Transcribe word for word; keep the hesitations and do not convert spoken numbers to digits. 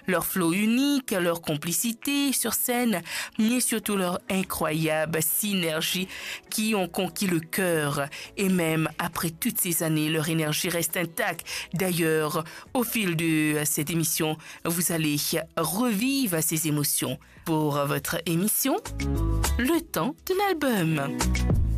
leur flow unique, leur complicité sur scène, mais surtout leur incroyable synergie qui ont conquis le cœur. Et même après toutes ces années, leur énergie reste intacte. D'ailleurs, au fil de cette émission, vous allez revivre ces émotions. Pour votre émission, le temps d'un album.